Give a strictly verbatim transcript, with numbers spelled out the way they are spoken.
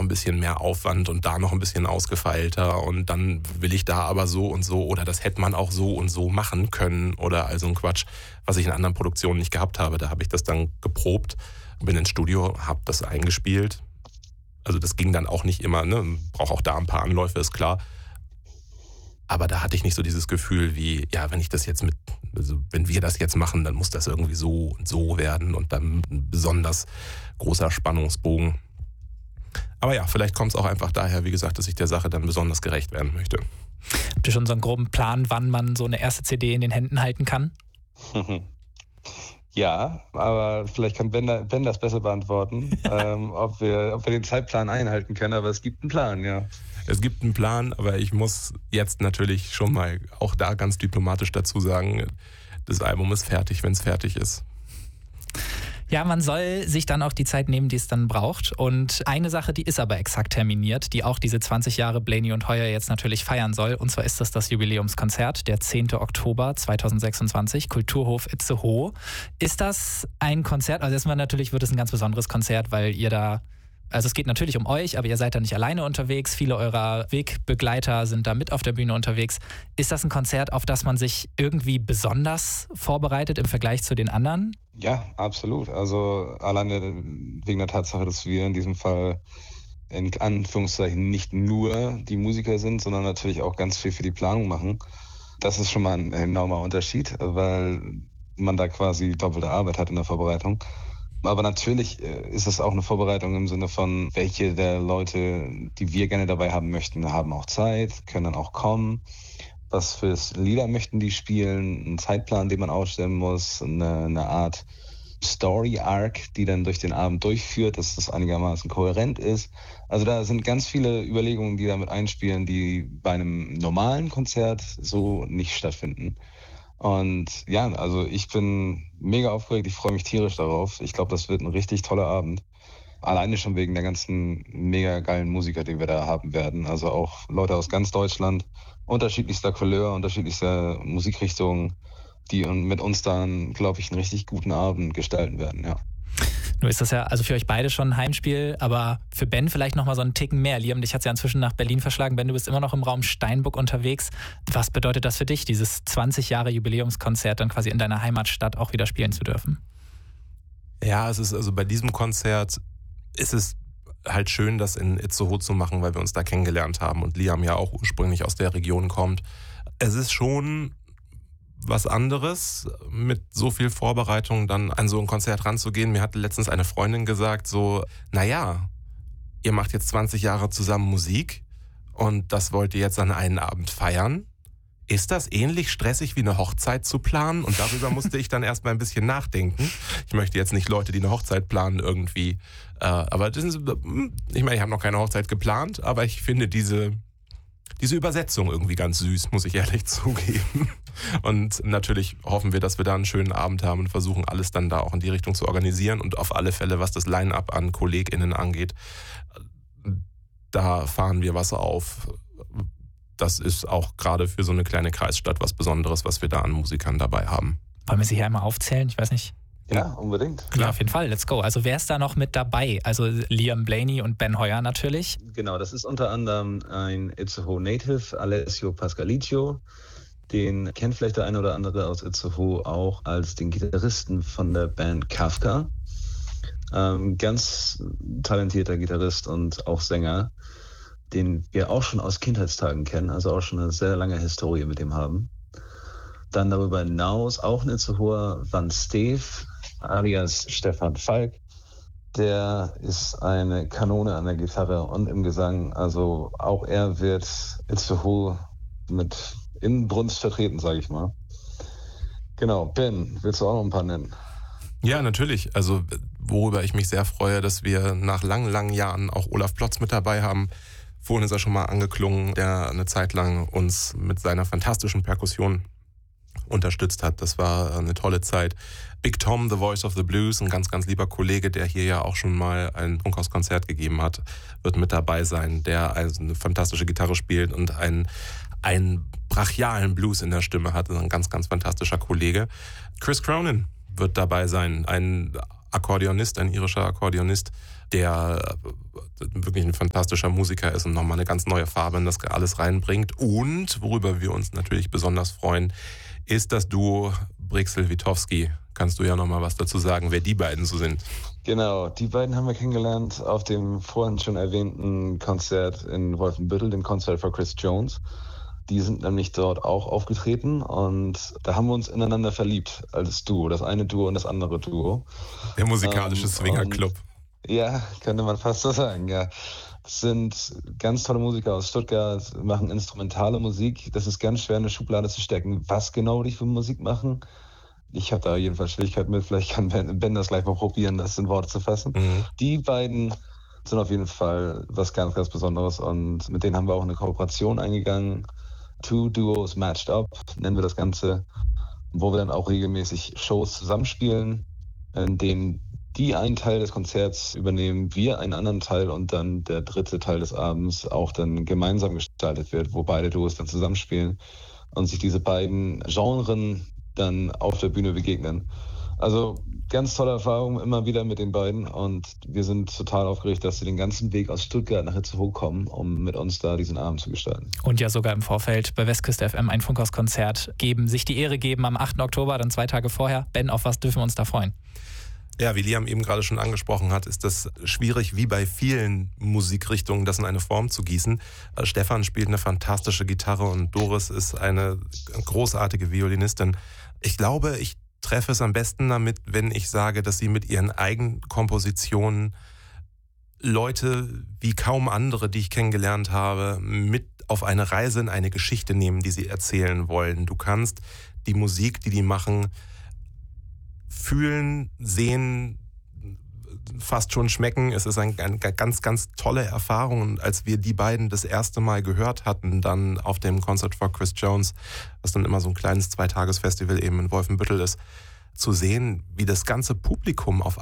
ein bisschen mehr Aufwand und da noch ein bisschen ausgefeilter und dann will ich da aber so und so oder das hätte man auch so und so machen können oder also ein Quatsch, was ich in anderen Produktionen nicht gehabt habe. Da habe ich das dann geprobt, bin ins Studio, habe das eingespielt. Also das ging dann auch nicht immer, ne? Braucht auch da ein paar Anläufe, ist klar. Aber da hatte ich nicht so dieses Gefühl wie, ja, wenn ich das jetzt mit, also wenn wir das jetzt machen, dann muss das irgendwie so und so werden und dann ein besonders großer Spannungsbogen. Aber ja, vielleicht kommt es auch einfach daher, wie gesagt, dass ich der Sache dann besonders gerecht werden möchte. Habt ihr schon so einen groben Plan, wann man so eine erste C D in den Händen halten kann? Ja, aber vielleicht kann Ben, Ben das besser beantworten, ähm, ob wir, ob wir den Zeitplan einhalten können, aber es gibt einen Plan, ja. Es gibt einen Plan, aber ich muss jetzt natürlich schon mal auch da ganz diplomatisch dazu sagen, das Album ist fertig, wenn es fertig ist. Ja, man soll sich dann auch die Zeit nehmen, die es dann braucht. Und eine Sache, die ist aber exakt terminiert, die auch diese zwanzig Jahre Blaney und Heuer jetzt natürlich feiern soll. Und zwar ist das das Jubiläumskonzert, der zehnten Oktober zweitausendsechsundzwanzig, Kulturhof Itzehoe. Ist das ein Konzert, also erstmal natürlich wird es ein ganz besonderes Konzert, weil ihr da, also es geht natürlich um euch, aber ihr seid da nicht alleine unterwegs. Viele eurer Wegbegleiter sind da mit auf der Bühne unterwegs. Ist das ein Konzert, auf das man sich irgendwie besonders vorbereitet im Vergleich zu den anderen? Ja, absolut. Also alleine wegen der Tatsache, dass wir in diesem Fall in Anführungszeichen nicht nur die Musiker sind, sondern natürlich auch ganz viel für die Planung machen. Das ist schon mal ein enormer Unterschied, weil man da quasi doppelte Arbeit hat in der Vorbereitung. Aber natürlich ist es auch eine Vorbereitung im Sinne von, welche der Leute, die wir gerne dabei haben möchten, haben auch Zeit, können dann auch kommen. Was für Lieder möchten die spielen? Ein Zeitplan, den man aufstellen muss, eine, eine Art Story-Arc, die dann durch den Abend durchführt, dass das einigermaßen kohärent ist. Also da sind ganz viele Überlegungen, die damit einspielen, die bei einem normalen Konzert so nicht stattfinden. Und ja, also ich bin mega aufgeregt, ich freue mich tierisch darauf. Ich glaube, das wird ein richtig toller Abend. Alleine schon wegen der ganzen mega geilen Musiker, die wir da haben werden. Also auch Leute aus ganz Deutschland, unterschiedlichster Couleur, unterschiedlichster Musikrichtungen, die mit uns dann, glaube ich, einen richtig guten Abend gestalten werden, ja. Nur ist das ja also für euch beide schon ein Heimspiel, aber für Ben vielleicht nochmal so einen Ticken mehr. Liam, dich hat es ja inzwischen nach Berlin verschlagen. Ben, du bist immer noch im Raum Steinburg unterwegs. Was bedeutet das für dich, dieses zwanzig Jahre Jubiläumskonzert dann quasi in deiner Heimatstadt auch wieder spielen zu dürfen? Ja, es ist also bei diesem Konzert ist es halt schön, das in Itzehoe zu machen, weil wir uns da kennengelernt haben und Liam ja auch ursprünglich aus der Region kommt. Es ist schon was anderes, mit so viel Vorbereitung dann an so ein Konzert ranzugehen. Mir hatte letztens eine Freundin gesagt, so, naja, ihr macht jetzt zwanzig Jahre zusammen Musik und das wollt ihr jetzt an einen Abend feiern. Ist das ähnlich stressig wie eine Hochzeit zu planen? Und darüber musste ich dann erst mal ein bisschen nachdenken. Ich möchte jetzt nicht Leute, die eine Hochzeit planen, irgendwie, äh, aber das ist, ich meine, ich habe noch keine Hochzeit geplant, aber ich finde diese Diese Übersetzung irgendwie ganz süß, muss ich ehrlich zugeben. Und natürlich hoffen wir, dass wir da einen schönen Abend haben und versuchen, alles dann da auch in die Richtung zu organisieren. Und auf alle Fälle, was das Line-Up an KollegInnen angeht, da fahren wir was auf. Das ist auch gerade für so eine kleine Kreisstadt was Besonderes, was wir da an Musikern dabei haben. Wollen wir sie hier einmal aufzählen? Ich weiß nicht. Ja, unbedingt. Ja, auf jeden Fall, let's go. Also wer ist da noch mit dabei? Also Liam Blaney und Ben Heuer natürlich. Genau, das ist unter anderem ein Itzehoe Native, Alessio Pascalicio. Den kennt vielleicht der eine oder andere aus Itzehoe auch als den Gitarristen von der Band Kafka. Ähm, ganz talentierter Gitarrist und auch Sänger, den wir auch schon aus Kindheitstagen kennen, also auch schon eine sehr lange Historie mit dem haben. Dann darüber hinaus auch ein Itzehoer Van Steef, alias Stefan Falk. Der ist eine Kanone an der Gitarre und im Gesang. Also auch er wird Itzehoe mit Inbrunst vertreten, sage ich mal. Genau, Ben, willst du auch noch ein paar nennen? Ja, natürlich. Also worüber ich mich sehr freue, dass wir nach langen, langen Jahren auch Olaf Plotz mit dabei haben. Vorhin ist er schon mal angeklungen, der eine Zeit lang uns mit seiner fantastischen Perkussion unterstützt hat. Das war eine tolle Zeit. Big Tom, The Voice of the Blues, ein ganz, ganz lieber Kollege, der hier ja auch schon mal ein Funkhaus-Konzert gegeben hat, wird mit dabei sein, der also eine fantastische Gitarre spielt und einen, einen brachialen Blues in der Stimme hat. Ein ganz, ganz fantastischer Kollege. Chris Cronin wird dabei sein, ein Akkordeonist, ein irischer Akkordeonist, der wirklich ein fantastischer Musiker ist und nochmal eine ganz neue Farbe in das alles reinbringt. Und worüber wir uns natürlich besonders freuen, ist das Duo Brixel-Witowski. Kannst du ja nochmal was dazu sagen, wer die beiden so sind? Genau, die beiden haben wir kennengelernt auf dem vorhin schon erwähnten Konzert in Wolfenbüttel, dem Concert for Chris Jones. Die sind nämlich dort auch aufgetreten und da haben wir uns ineinander verliebt als Duo, das eine Duo und das andere Duo. Der musikalische ähm, Swingerclub. Ja, könnte man fast so sagen, ja. Das sind ganz tolle Musiker aus Stuttgart, machen instrumentale Musik. Das ist ganz schwer in eine Schublade zu stecken, was genau die für Musik machen. Ich habe da jedenfalls Schwierigkeiten mit, vielleicht kann Ben, Ben das gleich mal probieren, das in Worte zu fassen. Mhm. Die beiden sind auf jeden Fall was ganz, ganz Besonderes und mit denen haben wir auch eine Kooperation eingegangen. Two Duos Matched Up, nennen wir das Ganze, wo wir dann auch regelmäßig Shows zusammenspielen, in denen die einen Teil des Konzerts übernehmen, wir einen anderen Teil und dann der dritte Teil des Abends auch dann gemeinsam gestaltet wird, wo beide Duos dann zusammenspielen und sich diese beiden Genren dann auf der Bühne begegnen. Also ganz tolle Erfahrung immer wieder mit den beiden und wir sind total aufgeregt, dass sie den ganzen Weg aus Stuttgart nach Itzehoe kommen, um mit uns da diesen Abend zu gestalten. Und ja sogar im Vorfeld bei Westküste F M ein Funkhaus-Konzert geben, sich die Ehre geben am achten Oktober, dann zwei Tage vorher. Ben, auf was dürfen wir uns da freuen? Ja, wie Liam eben gerade schon angesprochen hat, ist das schwierig, wie bei vielen Musikrichtungen, das in eine Form zu gießen. Stefan spielt eine fantastische Gitarre und Doris ist eine großartige Violinistin. Ich glaube, ich treffe es am besten damit, wenn ich sage, dass sie mit ihren Eigenkompositionen Leute wie kaum andere, die ich kennengelernt habe, mit auf eine Reise in eine Geschichte nehmen, die sie erzählen wollen. Du kannst die Musik, die die machen, fühlen, sehen, fast schon schmecken. Es ist eine ein ganz, ganz tolle Erfahrung. Und als wir die beiden das erste Mal gehört hatten, dann auf dem Concert for Chris Jones, was dann immer so ein kleines Zweitagesfestival eben in Wolfenbüttel ist, zu sehen, wie das ganze Publikum auf